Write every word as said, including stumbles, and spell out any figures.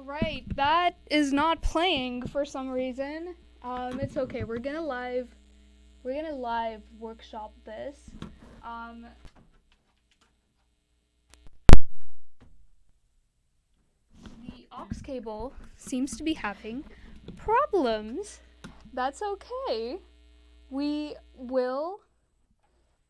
Alright, that is not playing for some reason. Um, it's okay. We're gonna live, we're gonna live workshop this. Um, the aux cable seems to be having problems. That's okay. We will